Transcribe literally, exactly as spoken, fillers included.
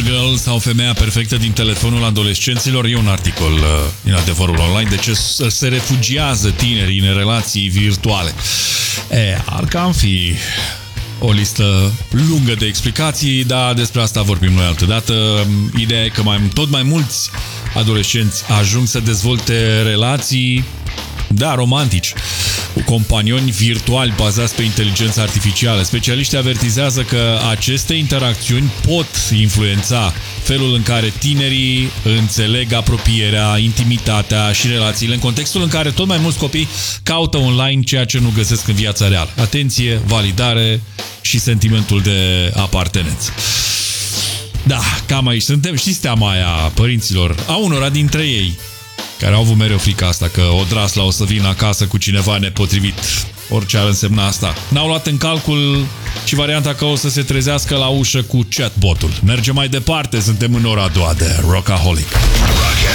Girl sau femeia perfectă din telefonul adolescenților. E un articol uh, din Adevărul Online de ce se refugiază tinerii în relații virtuale. E, ar cam fi o listă lungă de explicații, dar despre asta vorbim noi altădată. Ideea e că mai, tot mai mulți adolescenți ajung să dezvolte relații, da, romantici, cu companioni virtuali bazați pe inteligență artificială. Specialiștii avertizează că aceste interacțiuni pot influența felul în care tinerii înțeleg apropierea, intimitatea și relațiile, în contextul în care tot mai mulți copii caută online ceea ce nu găsesc în viața reală. Atenție, validare și sentimentul de apartenență. Da, cam aici suntem. Știți teama aia părinților, a unora dintre ei, care au avut mereu frica asta că odrasla o să vină acasă cu cineva nepotrivit, orice ar însemna asta. N-au luat în calcul și varianta că o să se trezească la ușă cu chatbotul. Mergem mai departe, suntem în ora a doua de Rockaholic.